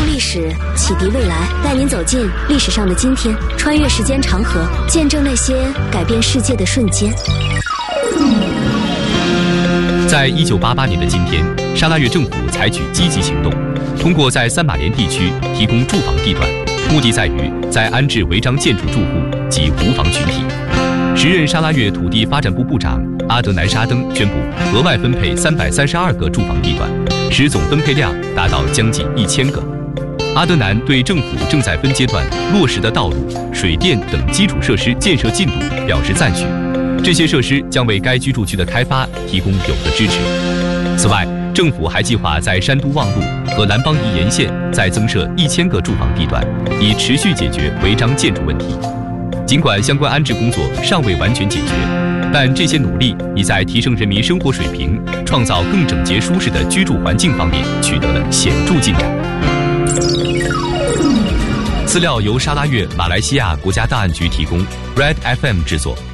用历史启迪未来，带您走进历史上的今天，穿越时间长河，见证那些改变世界的瞬间。 在1988年的今天，沙拉越政府采取积极行动，通过在三马连地区提供住房地段，目的在于在安置违章建筑住户及无房群体。时任沙拉越土地发展部部长阿德南沙登宣布额外分配332个住房地段，使总分配量达到将近1000个。阿德南对政府正在分阶段落实的道路、水电等基础设施建设进度表示赞许，这些设施将为该居住区的开发提供有力支持。此外，政府还计划在山都望路和蓝邦宜沿线再增设1000个住房地段，以持续解决违章建筑问题。尽管相关安置工作尚未完全解决，但这些努力已在提升人民生活水平、创造更整洁舒适的居住环境方面取得了显著进展。资料由沙拉越马来西亚国家档案局提供 ，Red FM 制作。